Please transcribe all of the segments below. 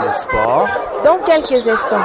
des sports dans quelques instants.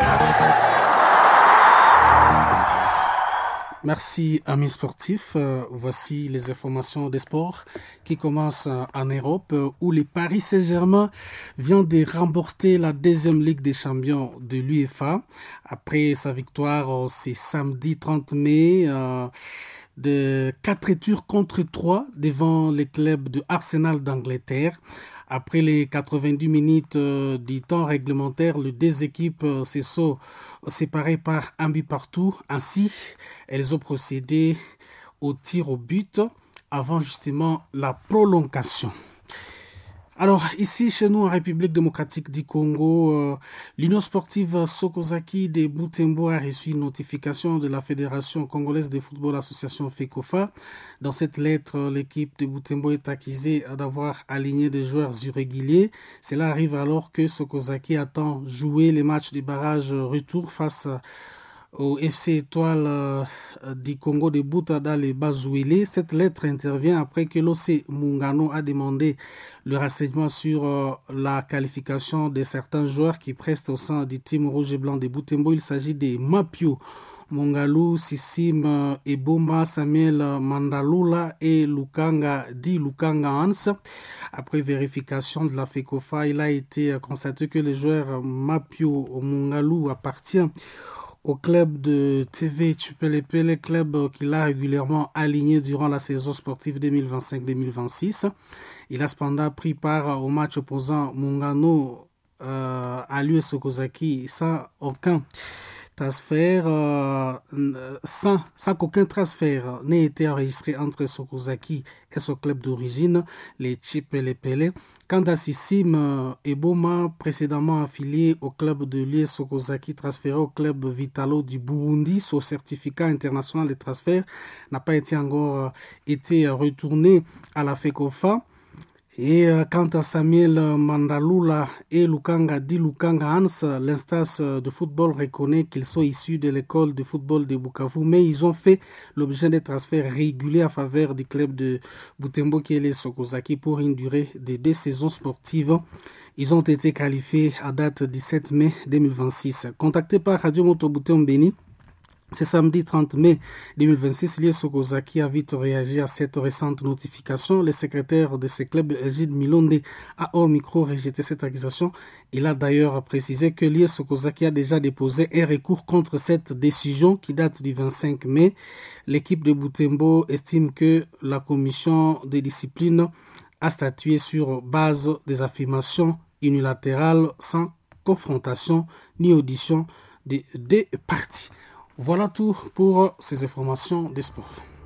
Merci amis sportifs, voici les informations des sports qui commencent en Europe où le Paris Saint-Germain vient de remporter la deuxième Ligue des champions de l'UEFA après sa victoire ce samedi 30 mai de 4 tours contre 3 devant les clubs de Arsenal d'Angleterre. Après les 90 minutes du temps réglementaire, les deux équipes se sont séparées par un but partout. Ainsi, elles ont procédé au tir au but avant justement la prolongation. Alors, ici, chez nous, en République démocratique du Congo, l'Union sportive Sokozaki de Butembo a reçu une notification de la Fédération congolaise de football association FECOFA. Dans cette lettre, l'équipe de Butembo est accusée d'avoir aligné des joueurs irréguliers. Cela arrive alors que Sokozaki attend jouer les matchs de barrage retour face au FC Étoile du Congo de Butada les Bazouélé. Cette lettre intervient après que l'OC Mungano a demandé le renseignement sur la qualification de certains joueurs qui prestent au sein du team rouge et blanc de Butembo. Il s'agit de Mapio Mongalou, Sissim Ebomba, Samuel Mandalula et Lukanga Hans. Après vérification de la FECOFA, il a été constaté que le joueur Mapio Mongalou appartient au club de TV Tchupelepele, club qu'il a régulièrement aligné durant la saison sportive 2025-2026. Il a cependant pris part au match opposant Mungano à l'US Sokozaki sans aucun transfert, sans qu'aucun transfert n'ait été enregistré entre Sokozaki et son club d'origine, les Tchupelepele. Quant à Sissim Eboma, précédemment affilié au club de l'US Sokozaki, transféré au club Vitalo du Burundi, son certificat international de transfert n'a pas été encore été retourné à la FECOFA. Et quant à Samuel Mandalula et Lukanga Hans, l'instance de football reconnaît qu'ils sont issus de l'école de football de Bukavu, mais ils ont fait l'objet de transferts réguliers en faveur du club de Butembo qui est les Sokozaki pour une durée de 2 saisons sportives. Ils ont été qualifiés à date du 7 mai 2026. Contacté par Radio Moto Butembo-Beni, ce samedi 30 mai 2026, l'IS Sokozaki a vite réagi à cette récente notification. Le secrétaire de ce club, Egide Milonde, a hors micro rejeté cette accusation. Il a d'ailleurs précisé que l'IS Sokozaki a déjà déposé un recours contre cette décision qui date du 25 mai. L'équipe de Butembo estime que la commission de discipline a statué sur base des affirmations unilatérales sans confrontation ni audition des deux parties. Voilà tout pour ces informations des sports.